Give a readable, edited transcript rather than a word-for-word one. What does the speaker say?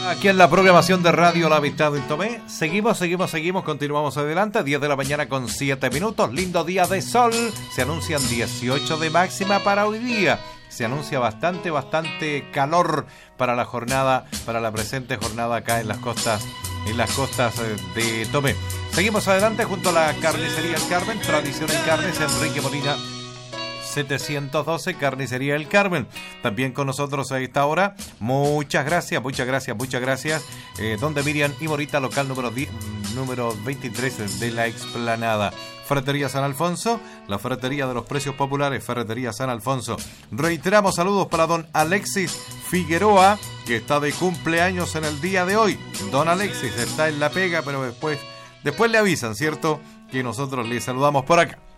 Aquí en la programación de Radio La Amistad en Tomé. Seguimos, continuamos adelante. 10 de la mañana con 7 minutos. Lindo día de sol. Se anuncian 18 de máxima para hoy día. Se anuncia bastante calor para la jornada, para la presente jornada acá en las costas de Tomé. Seguimos adelante junto a la Carnicería El Carmen, Tradición en Carnes, Enrique Molina 712, Carnicería El Carmen. También con nosotros a esta hora. Muchas gracias. Donde Miriam y Morita, local número 23 de la Explanada. Ferretería San Alfonso, la ferretería de los precios populares, Ferretería San Alfonso. Reiteramos saludos para don Alexis Figueroa, que está de cumpleaños en el día de hoy. Don Alexis está en la pega, pero después le avisan, ¿cierto? Que nosotros le saludamos por acá.